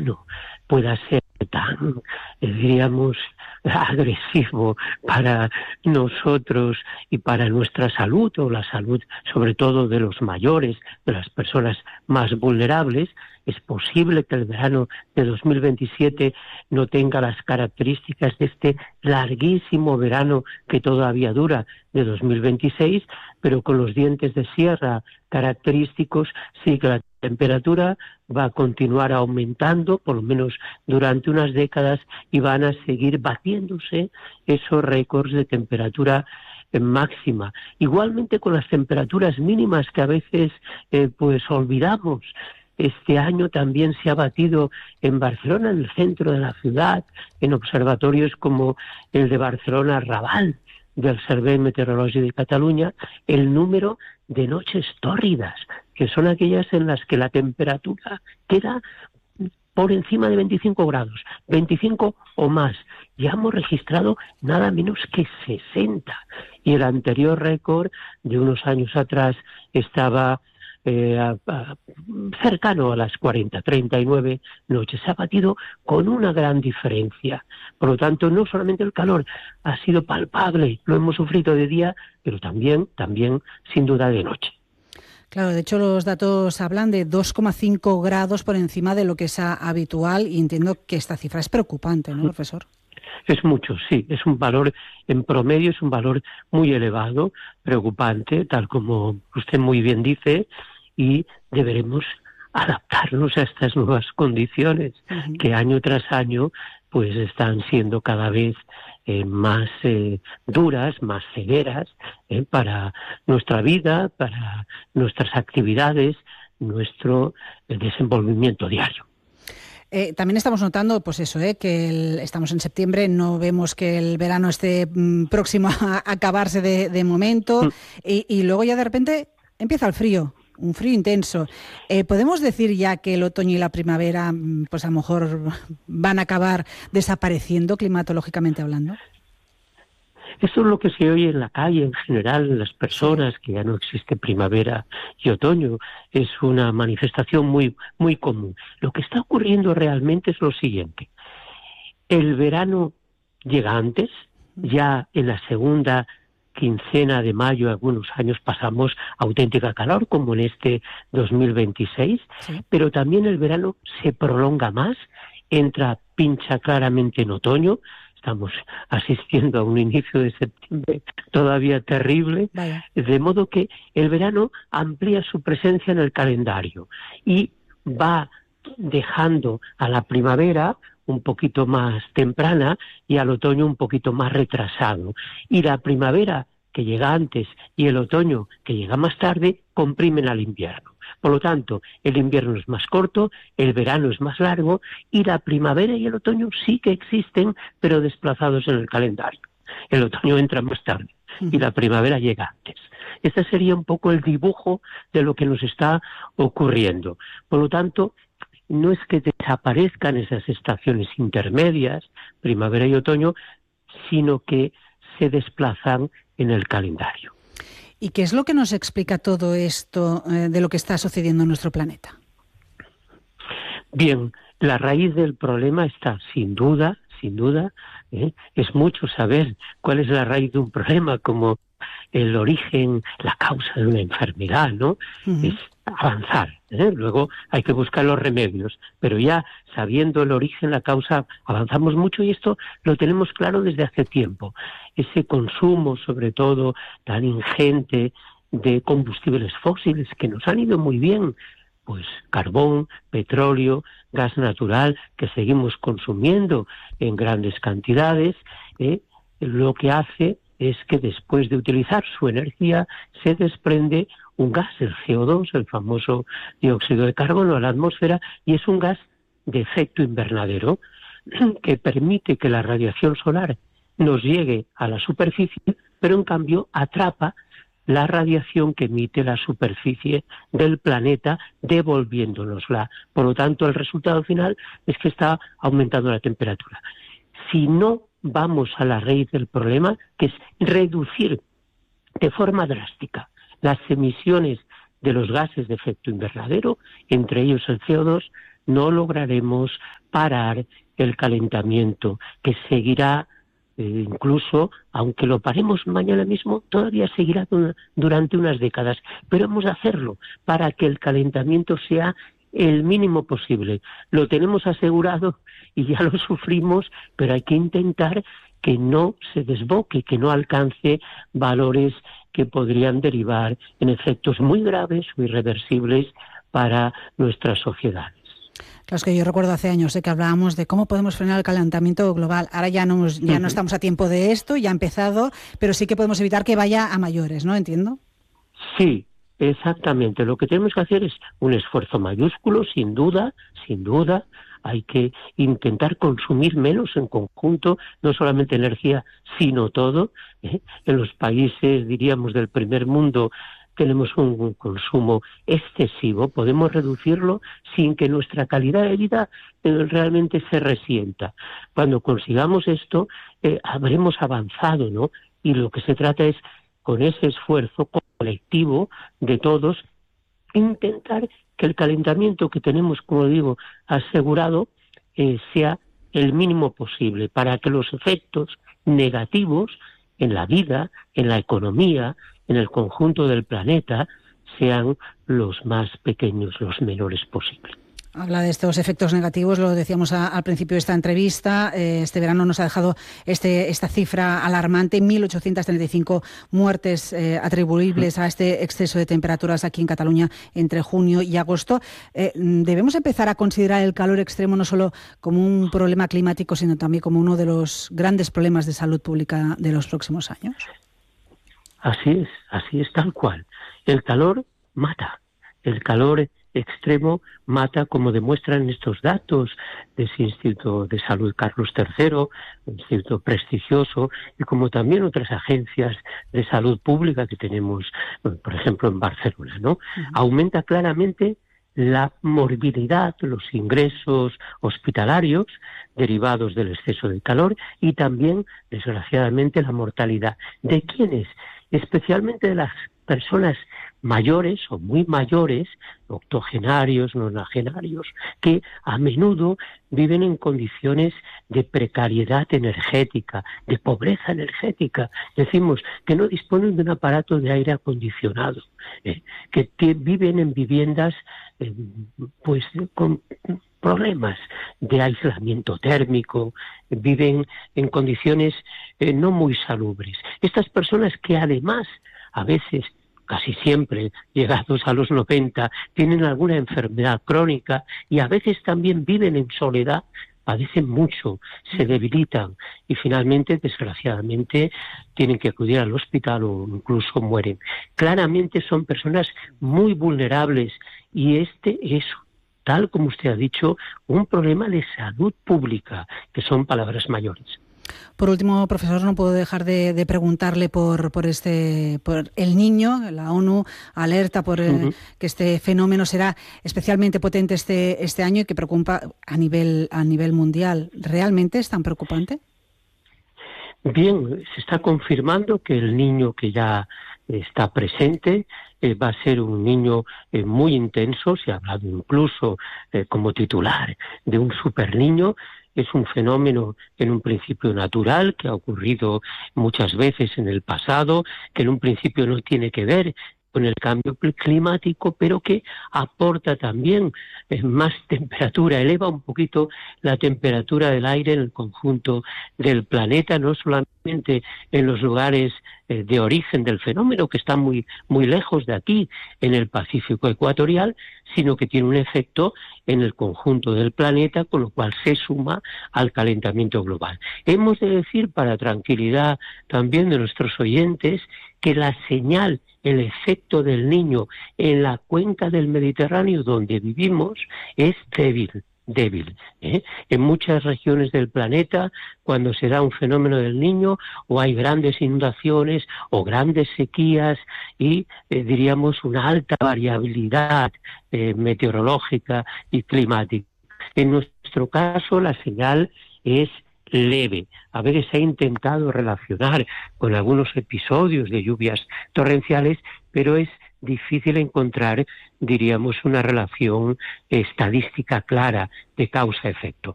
verano pueda ser tan, diríamos, agresivo para nosotros y para nuestra salud, o la salud sobre todo de los mayores, de las personas más vulnerables. Es posible que el verano de 2027 no tenga las características de este larguísimo verano que todavía dura de 2026, pero con los dientes de sierra característicos, sí que la temperatura va a continuar aumentando, por lo menos durante unas décadas, y van a seguir batiéndose esos récords de temperatura máxima. Igualmente con las temperaturas mínimas que a veces pues olvidamos. Este año también se ha batido en Barcelona, en el centro de la ciudad, en observatorios como el de Barcelona Raval, del Servei Meteorològic de Cataluña, el número de noches tórridas, que son aquellas en las que la temperatura queda por encima de 25 grados, 25 o más. Ya hemos registrado nada menos que 60. Y el anterior récord de unos años atrás estaba cercano a las 40, 39 noches. Se ha batido con una gran diferencia. Por lo tanto, no solamente el calor ha sido palpable, lo hemos sufrido de día, pero también sin duda de noche. Claro, de hecho los datos hablan de 2,5 grados por encima de lo que es habitual, y entiendo que esta cifra es preocupante, ¿no, profesor? Es mucho, sí, es un valor, en promedio es un valor muy elevado, preocupante, tal como usted muy bien dice, y deberemos adaptarnos a estas nuevas condiciones que año tras año pues están siendo cada vez más duras, más severas para nuestra vida, para nuestras actividades, nuestro desenvolvimiento diario. También estamos notando, pues eso, que estamos en septiembre, no vemos que el verano esté próximo a acabarse de momento, y luego ya de repente empieza el frío. Un frío intenso. ¿Podemos decir ya que el otoño y la primavera, pues a lo mejor van a acabar desapareciendo climatológicamente hablando? Esto es lo que se oye en la calle en general, en las personas, que ya no existe primavera y otoño. Es una manifestación muy, muy común. Lo que está ocurriendo realmente es lo siguiente. El verano llega antes, ya en la segunda quincena de mayo, algunos años pasamos auténtica calor, como en este 2026, pero también el verano se prolonga más, pincha claramente en otoño. Estamos asistiendo a un inicio de septiembre todavía terrible, de modo que el verano amplía su presencia en el calendario y va dejando a la primavera un poquito más temprana y al otoño un poquito más retrasado. Y la primavera, que llega antes, y el otoño, que llega más tarde, comprimen al invierno. Por lo tanto, el invierno es más corto, el verano es más largo, y la primavera y el otoño sí que existen, pero desplazados en el calendario. El otoño entra más tarde y la primavera llega antes. Este sería un poco el dibujo de lo que nos está ocurriendo. Por lo tanto, no es que desaparezcan esas estaciones intermedias, primavera y otoño, sino que se desplazan en el calendario. ¿Y qué es lo que nos explica todo esto de lo que está sucediendo en nuestro planeta? Bien, la raíz del problema está sin duda, es mucho saber cuál es la raíz de un problema, como el origen, la causa de una enfermedad, ¿no? Es avanzar, luego hay que buscar los remedios, pero ya sabiendo el origen, la causa, avanzamos mucho, y esto lo tenemos claro desde hace tiempo. Ese consumo, sobre todo, tan ingente de combustibles fósiles que nos han ido muy bien, pues carbón, petróleo, gas natural, que seguimos consumiendo en grandes cantidades, lo que hace es que después de utilizar su energía se desprende un gas, el CO2, el famoso dióxido de carbono, a la atmósfera, y es un gas de efecto invernadero que permite que la radiación solar nos llegue a la superficie, pero en cambio atrapa la radiación que emite la superficie del planeta, devolviéndonosla. Por lo tanto, el resultado final es que está aumentando la temperatura. Si no vamos a la raíz del problema, que es reducir de forma drástica las emisiones de los gases de efecto invernadero, entre ellos el CO2, no lograremos parar el calentamiento, que seguirá, incluso, aunque lo paremos mañana mismo, todavía seguirá durante unas décadas. Pero hemos de hacerlo para que el calentamiento sea el mínimo posible. Lo tenemos asegurado y ya lo sufrimos, pero hay que intentar que no se desboque, que no alcance valores que podrían derivar en efectos muy graves o irreversibles para nuestras sociedades. Claro, es que yo recuerdo hace años que hablábamos de cómo podemos frenar el calentamiento global. Ahora ya no estamos a tiempo de esto, ya ha empezado, pero sí que podemos evitar que vaya a mayores, ¿no? ¿Entiendo? Sí, exactamente. Lo que tenemos que hacer es un esfuerzo mayúsculo, sin duda. Hay que intentar consumir menos en conjunto, no solamente energía, sino todo. En los países, diríamos, del primer mundo, tenemos un consumo excesivo. Podemos reducirlo sin que nuestra calidad de vida realmente se resienta. Cuando consigamos esto, habremos avanzado, ¿no? Y lo que se trata es, con ese esfuerzo colectivo de todos, intentar que el calentamiento que tenemos, como digo, asegurado, sea el mínimo posible, para que los efectos negativos en la vida, en la economía, en el conjunto del planeta, sean los más pequeños, los menores posibles. Habla de estos efectos negativos, lo decíamos al principio de esta entrevista. Este verano nos ha dejado esta cifra alarmante, 1.835 muertes atribuibles a este exceso de temperaturas aquí en Cataluña entre junio y agosto. ¿Debemos empezar a considerar el calor extremo no solo como un problema climático, sino también como uno de los grandes problemas de salud pública de los próximos años? Así es tal cual. El calor mata. El calor extremo mata, como demuestran estos datos de ese Instituto de Salud Carlos III, un instituto prestigioso, y como también otras agencias de salud pública que tenemos, por ejemplo, en Barcelona, ¿no? Aumenta claramente la morbilidad, los ingresos hospitalarios derivados del exceso de calor y también, desgraciadamente, la mortalidad. ¿De quiénes? Especialmente de las personas mayores o muy mayores, octogenarios, nonagenarios, que a menudo viven en condiciones de precariedad energética, de pobreza energética. Decimos que no disponen de un aparato de aire acondicionado, que viven en viviendas pues con problemas de aislamiento térmico, viven en condiciones no muy salubres. Estas personas que además, a veces, casi siempre, llegados a los 90, tienen alguna enfermedad crónica y a veces también viven en soledad, padecen mucho, se debilitan y finalmente, desgraciadamente, tienen que acudir al hospital o incluso mueren. Claramente son personas muy vulnerables y este es, tal como usted ha dicho, un problema de salud pública, que son palabras mayores. Por último, profesor, no puedo dejar de preguntarle por el niño. La ONU alerta por que este fenómeno será especialmente potente este año y que preocupa a nivel mundial. ¿Realmente es tan preocupante? Bien, se está confirmando que el niño que ya está presente va a ser un niño muy intenso. Se ha hablado incluso como titular de un superniño. Es un fenómeno en un principio natural, que ha ocurrido muchas veces en el pasado, que en un principio no tiene que ver con el cambio climático, pero que aporta también más temperatura, eleva un poquito la temperatura del aire en el conjunto del planeta, no solamente en los lugares de origen del fenómeno, que están muy, muy lejos de aquí, en el Pacífico ecuatorial, sino que tiene un efecto en el conjunto del planeta, con lo cual se suma al calentamiento global. Hemos de decir, para tranquilidad también de nuestros oyentes, que la señal, el efecto del niño en la cuenca del Mediterráneo donde vivimos es débil. En muchas regiones del planeta, cuando se da un fenómeno del niño, o hay grandes inundaciones o grandes sequías y diríamos una alta variabilidad meteorológica y climática. En nuestro caso, la señal es leve. A veces se ha intentado relacionar con algunos episodios de lluvias torrenciales, pero es difícil encontrar, diríamos, una relación estadística clara de causa-efecto.